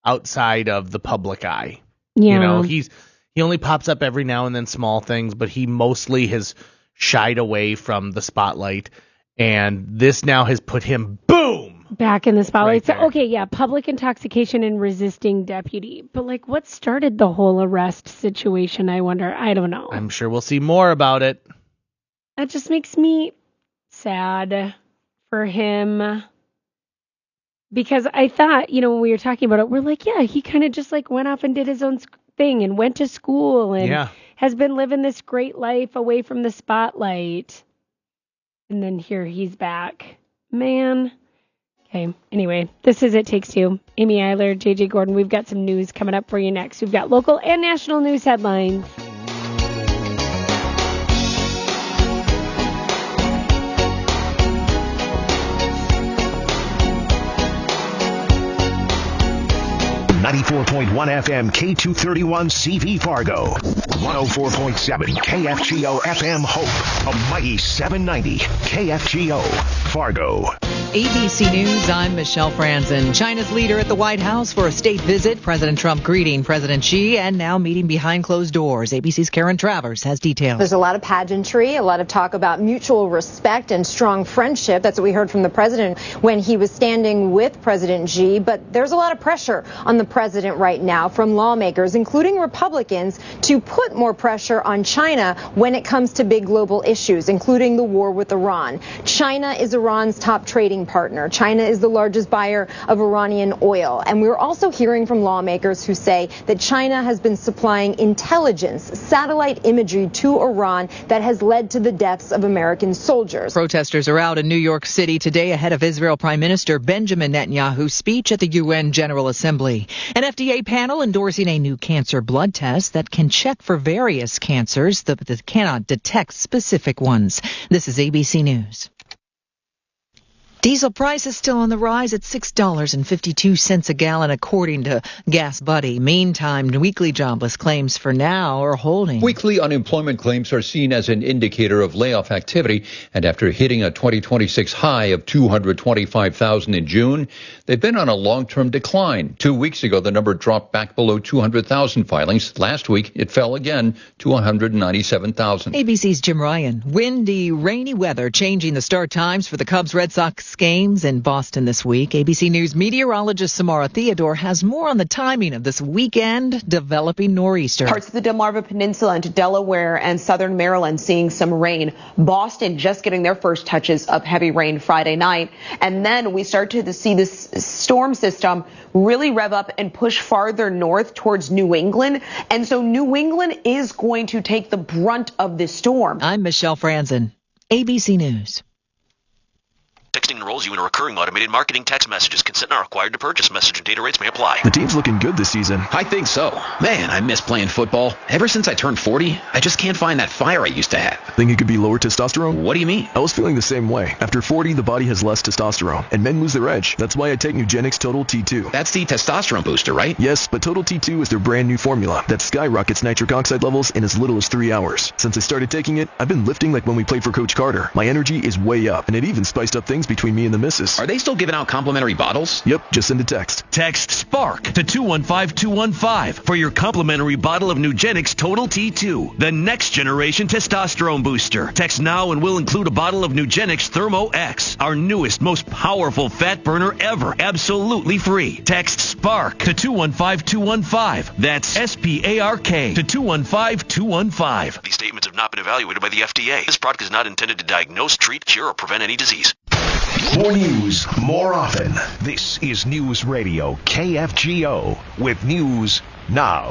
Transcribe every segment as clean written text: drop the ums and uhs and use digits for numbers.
outside of the public eye. Yeah. He only pops up every now and then, small things, but he mostly has shied away from the spotlight. And this now has put him, boom, back in the spotlight. Right So, okay, yeah, public intoxication and resisting deputy. But, what started the whole arrest situation, I wonder? I don't know. I'm sure we'll see more about it. That just makes me sad for him. Because I thought, when we were talking about it, we're like, yeah, he kind of just, went off and did his own thing and went to school and has been living this great life away from the spotlight. And then here he's back. Man. Okay. Anyway, this is It Takes Two. Amy Eiler, JJ Gordon. We've got some news coming up for you next. We've got local and national news headlines. .1 FM K231 CV Fargo, 104.7 KFGO FM Hope, a mighty 790 KFGO Fargo. ABC News, I'm Michelle Franzen. China's leader at the White House for a state visit. President Trump greeting President Xi and now meeting behind closed doors. ABC's Karen Travers has details. There's a lot of pageantry, a lot of talk about mutual respect and strong friendship. That's what we heard from the president when he was standing with President Xi. But there's a lot of pressure on the president right now from lawmakers, including Republicans, to put more pressure on China when it comes to big global issues, including the war with Iran. China is Iran's top trading partner. China is the largest buyer of Iranian oil. And we're also hearing from lawmakers who say that China has been supplying intelligence, satellite imagery to Iran that has led to the deaths of American soldiers. Protesters are out in New York City today ahead of Israel Prime Minister Benjamin Netanyahu's speech at the UN General Assembly. An FDA panel endorsing a new cancer blood test that can check for various cancers that cannot detect specific ones. This is ABC News. Diesel price is still on the rise at $6.52 a gallon, according to Gas Buddy. Meantime, weekly jobless claims for now are holding. Weekly unemployment claims are seen as an indicator of layoff activity, and after hitting a 2026 high of 225,000 in June, they've been on a long-term decline. 2 weeks ago, the number dropped back below 200,000 filings. Last week, it fell again to 197,000. ABC's Jim Ryan. Windy, rainy weather changing the start times for the Cubs-Red Sox games in Boston this week. ABC News meteorologist Samara Theodore has more on the timing of this weekend developing nor'easter. Parts of the Delmarva Peninsula into Delaware and southern Maryland seeing some rain. Boston just getting their first touches of heavy rain Friday night. And then we start to see this storm system really rev up and push farther north towards New England. And so New England is going to take the brunt of this storm. I'm Michelle Franzen, ABC News. Texting enrolls you in a recurring automated marketing text messages. Consent not required to purchase. Message and data rates may apply. The team's looking good this season. I think so. Man, I miss playing football. Ever since I turned 40, I just can't find that fire I used to have. Think it could be lower testosterone? What do you mean? I was feeling the same way. After 40, the body has less testosterone, and men lose their edge. That's why I take Nugenix Total T2. That's the testosterone booster, right? Yes, but Total T2 is their brand new formula that skyrockets nitric oxide levels in as little as 3 hours. Since I started taking it, I've been lifting like when we played for Coach Carter. My energy is way up, and it even spiced up things between me and the missus. Are they still giving out complimentary bottles? Yep, just send a text. Text SPARK to 215-215 for your complimentary bottle of Nugenix Total T2, the next generation testosterone booster. Text now and we'll include a bottle of Nugenix Thermo X, our newest, most powerful fat burner ever, absolutely free. Text SPARK to 215-215. That's SPARK to 215-215. These statements have not been evaluated by the FDA. This product is not intended to diagnose, treat, cure, or prevent any disease. More news, more often. This is News Radio KFGO with News Now.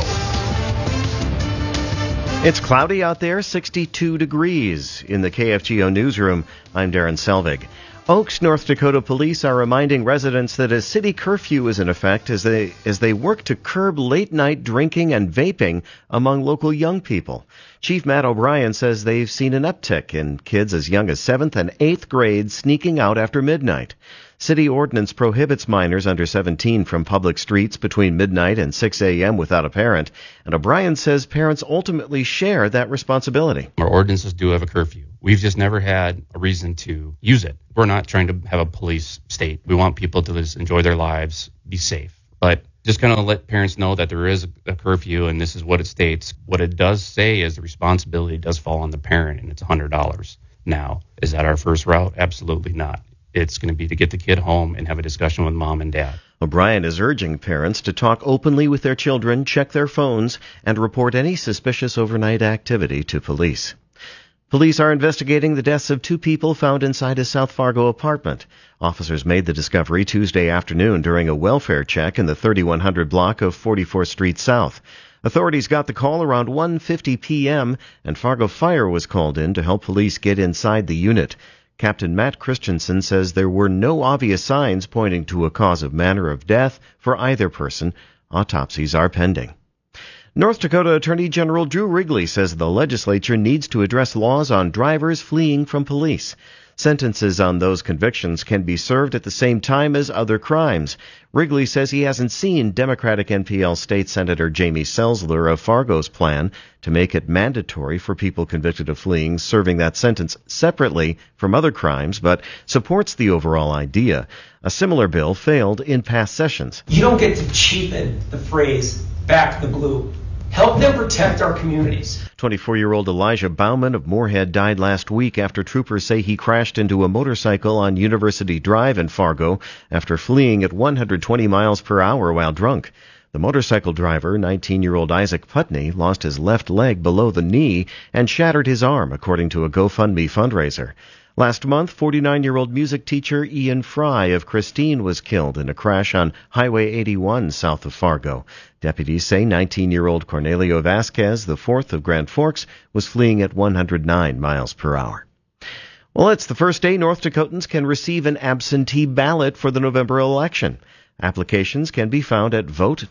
It's cloudy out there, 62 degrees in the KFGO newsroom. I'm Darren Selvig. Oaks, North Dakota police are reminding residents that a city curfew is in effect as they work to curb late-night drinking and vaping among local young people. Chief Matt O'Brien says they've seen an uptick in kids as young as 7th and 8th grade sneaking out after midnight. City ordinance prohibits minors under 17 from public streets between midnight and 6 a.m. without a parent, and O'Brien says parents ultimately share that responsibility. Our ordinances do have a curfew. We've just never had a reason to use it. We're not trying to have a police state. We want people to just enjoy their lives, be safe. But Just going to let parents know that there is a curfew and this is what it states. What it does say is the responsibility does fall on the parent, and it's $100. Now, is that our first route? Absolutely not. It's going to be to get the kid home and have a discussion with mom and dad. O'Brien is urging parents to talk openly with their children, check their phones, and report any suspicious overnight activity to police. Police are investigating the deaths of 2 people found inside a South Fargo apartment. Officers made the discovery Tuesday afternoon during a welfare check in the 3100 block of 44th Street South. Authorities got the call around 1:50 p.m., and Fargo Fire was called in to help police get inside the unit. Captain Matt Christensen says there were no obvious signs pointing to a cause of manner of death for either person. Autopsies are pending. North Dakota Attorney General Drew Wrigley says the legislature needs to address laws on drivers fleeing from police. Sentences on those convictions can be served at the same time as other crimes. Wrigley says he hasn't seen Democratic NPL State Senator Jamie Selzler of Fargo's plan to make it mandatory for people convicted of fleeing serving that sentence separately from other crimes, but supports the overall idea. A similar bill failed in past sessions. You don't get to cheapen the phrase back the blue. Help them protect our communities. 24-year-old Elijah Bauman of Moorhead died last week after troopers say he crashed into a motorcycle on University Drive in Fargo after fleeing at 120 miles per hour while drunk. The motorcycle driver, 19-year-old Isaac Putney, lost his left leg below the knee and shattered his arm, according to a GoFundMe fundraiser. Last month, 49-year-old music teacher Ian Fry of Christine was killed in a crash on Highway 81 south of Fargo. Deputies say 19-year-old Cornelio Vasquez, IV of Grand Forks, was fleeing at 109 miles per hour. Well, it's the first day North Dakotans can receive an absentee ballot for the November election. Applications can be found at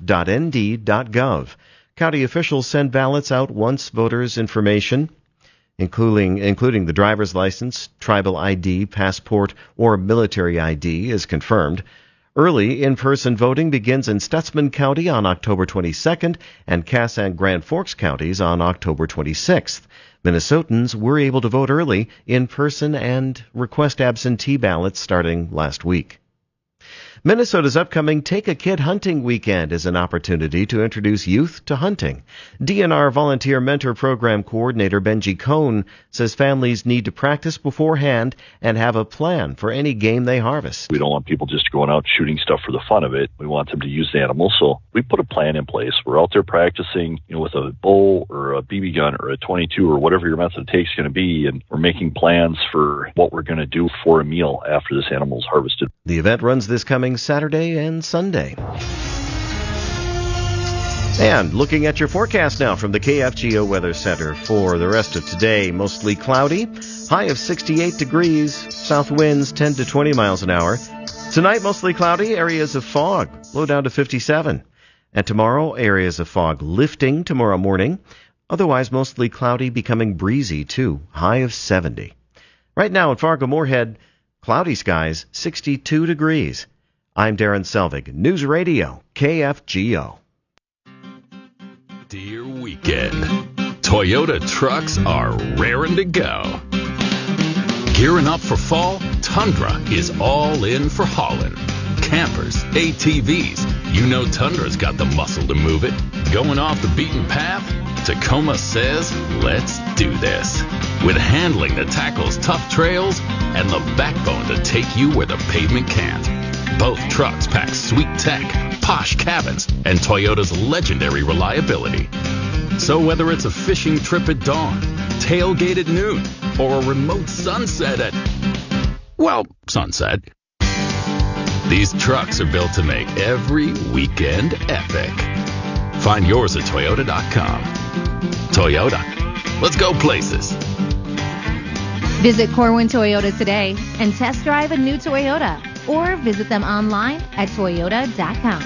vote.nd.gov. County officials send ballots out once voters' information, including the driver's license, tribal ID, passport, or military ID, is confirmed. Early in-person voting begins in Stutsman County on October 22nd and Cass and Grand Forks counties on October 26th. Minnesotans were able to vote early in person and request absentee ballots starting last week. Minnesota's upcoming Take a Kid Hunting Weekend is an opportunity to introduce youth to hunting. DNR Volunteer Mentor Program Coordinator Benji Cohn says families need to practice beforehand and have a plan for any game they harvest. We don't want people just going out shooting stuff for the fun of it. We want them to use the animals, so we put a plan in place. We're out there practicing, with a bow or a BB gun or a 22 or whatever your method of take is going to be, and we're making plans for what we're going to do for a meal after this animal is harvested. The event runs this coming Saturday and Sunday. And looking at your forecast now from the KFGO Weather Center for the rest of today, mostly cloudy, high of 68 degrees, south winds 10 to 20 miles an hour. Tonight, mostly cloudy, areas of fog, low down to 57. And tomorrow, areas of fog lifting tomorrow morning, otherwise mostly cloudy, becoming breezy too, high of 70. Right now in Fargo-Moorhead, cloudy skies, 62 degrees. I'm Darren Selvig, News Radio, KFGO. Dear weekend, Toyota trucks are raring to go. Gearing up for fall, Tundra is all in for hauling. Campers, ATVs, Tundra's got the muscle to move it. Going off the beaten path? Tacoma says, let's do this. With handling that tackles tough trails and the backbone to take you where the pavement can't. Both trucks pack sweet tech, posh cabins, and Toyota's legendary reliability. So whether it's a fishing trip at dawn, tailgate at noon, or a remote sunset sunset, these trucks are built to make every weekend epic. Find yours at Toyota.com. Toyota, let's go places. Visit Corwin Toyota today and test drive a new Toyota, or visit them online at Toyota.com.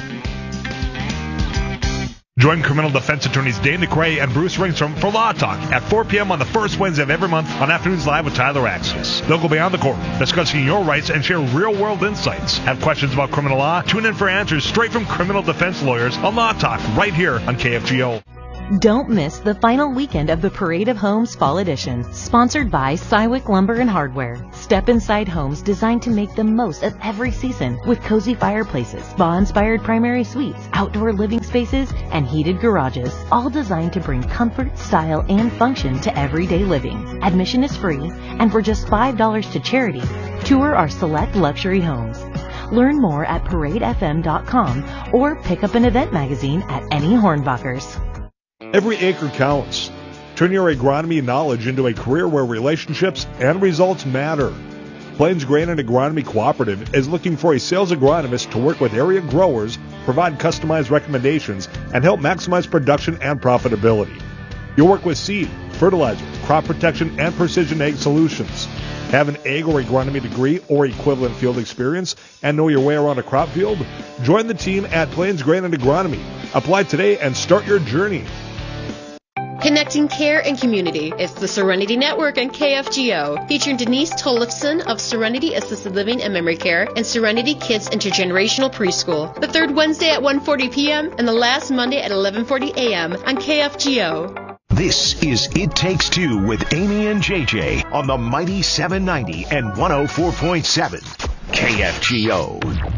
Join criminal defense attorneys Dane McRae and Bruce Ringstrom for Law Talk at 4 p.m. on the first Wednesday of every month on Afternoons Live with Tyler Axis. They'll go beyond the court, discussing your rights and share real-world insights. Have questions about criminal law? Tune in for answers straight from criminal defense lawyers on Law Talk right here on KFGO. Don't miss the final weekend of the Parade of Homes Fall Edition, sponsored by Cywick Lumber and Hardware. Step inside homes designed to make the most of every season with cozy fireplaces, spa-inspired primary suites, outdoor living spaces, and heated garages, all designed to bring comfort, style, and function to everyday living. Admission is free, and for just $5 to charity, tour our select luxury homes. Learn more at paradefm.com or pick up an event magazine at any Hornbachers. Every acre counts. Turn your agronomy knowledge into a career where relationships and results matter. Plains Grain and Agronomy Cooperative is looking for a sales agronomist to work with area growers, provide customized recommendations, and help maximize production and profitability. You'll work with seed, fertilizer, crop protection, and precision ag solutions. Have an ag or agronomy degree or equivalent field experience and know your way around a crop field? Join the team at Plains Grain and Agronomy. Apply today and start your journey. Connecting care and community. It's the Serenity Network on KFGO, featuring Denise Tollefson of Serenity Assisted Living and Memory Care and Serenity Kids Intergenerational Preschool. The third Wednesday at 1:40 p.m. and the last Monday at 11:40 a.m. on KFGO. This is It Takes Two with Amy and JJ on the mighty 790 and 104.7 KFGO.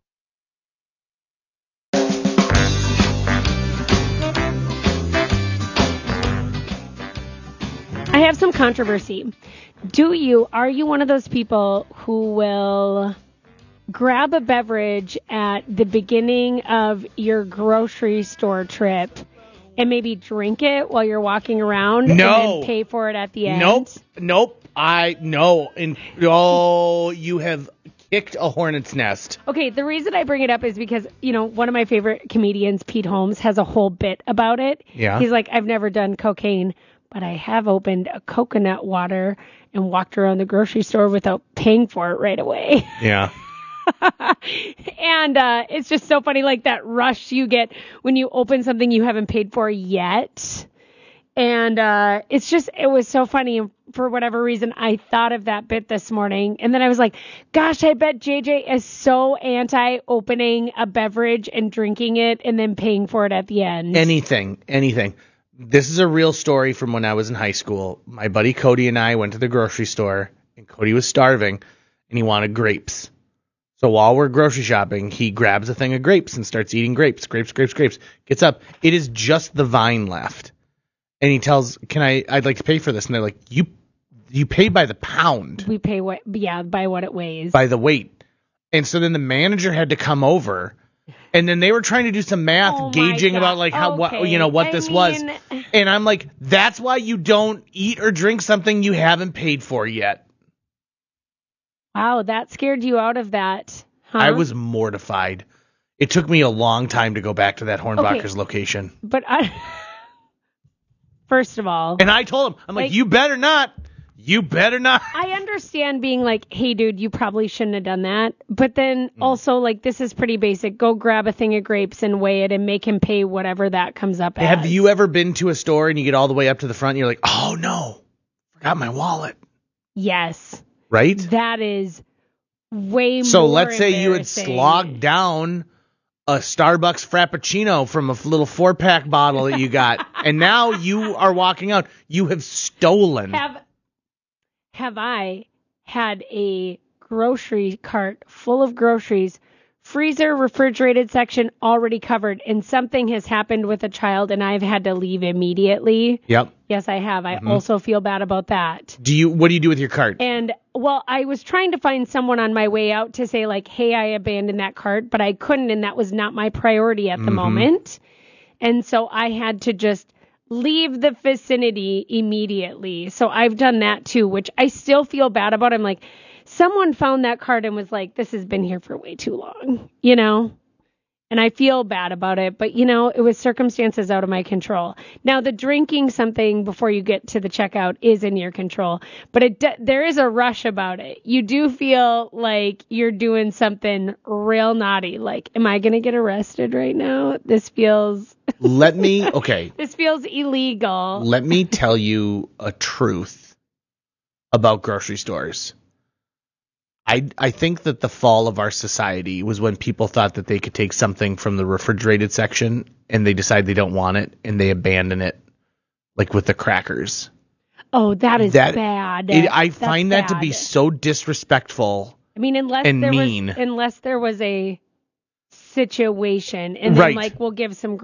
I have some controversy. Are you one of those people who will grab a beverage at the beginning of your grocery store trip and maybe drink it while you're walking around and then pay for it at the end? Nope. You have kicked a hornet's nest. Okay, the reason I bring it up is because, one of my favorite comedians, Pete Holmes, has a whole bit about it. Yeah. He's like, I've never done cocaine, but I have opened a coconut water and walked around the grocery store without paying for it right away. Yeah. And it's just so funny, like that rush you get when you open something you haven't paid for yet. And it was so funny. And for whatever reason, I thought of that bit this morning. And then I was like, gosh, I bet JJ is so anti opening a beverage and drinking it and then paying for it at the end. Anything. This is a real story from when I was in high school. My buddy Cody and I went to the grocery store, and Cody was starving, and he wanted grapes. So while we're grocery shopping, he grabs a thing of grapes and starts eating grapes. Gets up. It is just the vine left. And he tells, I'd like to pay for this. And they're like, you pay by the pound. We pay by what it weighs. By the weight. And so then the manager had to come over. And then they were trying to do some math, gauging about what this was. And I'm like, that's why you don't eat or drink something you haven't paid for yet. Wow, that scared you out of that, huh? I was mortified. It took me a long time to go back to that Hornbacher's location. But first of all, and I told him, I'm like, you better not. You better not. I understand being like, hey, dude, you probably shouldn't have done that. But then also, this is pretty basic. Go grab a thing of grapes and weigh it and make him pay whatever that comes up as. Have you ever been to a store and you get all the way up to the front and you're like, oh, no, forgot my wallet? Yes. Right? That is way more So let's say you had slogged down a Starbucks Frappuccino from a little 4-pack bottle that you got, and now you are walking out. You have stolen. Have I had a grocery cart full of groceries, freezer, refrigerated section already covered, and something has happened with a child and I've had to leave immediately? Yep. Yes, I have. I also feel bad about that. What do you do with your cart? And, I was trying to find someone on my way out to say, hey, I abandoned that cart, but I couldn't, and that was not my priority at the moment. And so I had to just leave the vicinity immediately. So I've done that too, which I still feel bad about. I'm like, someone found that card and was like, this has been here for way too long, and I feel bad about it, but it was circumstances out of my control. Now the drinking something before you get to the checkout is in your control, but there is a rush about it. You do feel like you're doing something real naughty. Like, am I going to get arrested right now? This feels this feels illegal. Let me tell you a truth about grocery stores. I think that the fall of our society was when people thought that they could take something from the refrigerated section and they decide they don't want it and they abandon it, like with the crackers. Oh, that is bad. I find that to be so disrespectful. I mean, unless there was a situation, and then Right. like we'll give some